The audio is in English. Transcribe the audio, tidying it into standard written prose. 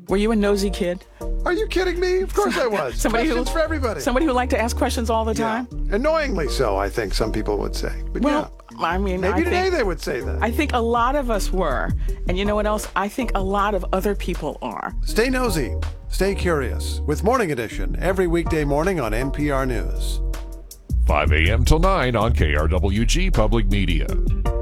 Were you a nosy kid? Are you kidding me? Of course I was. Questions for everybody. Somebody who liked to ask questions all the time? Yeah. Annoyingly so, I think some people would say. But Well, I mean, maybe I today think, they would say that. I think a lot of us were. And you know what else? I think a lot of other people are. Stay nosy. Stay curious with Morning Edition every weekday morning on NPR News. 5 a.m. till 9 on KRWG Public Media.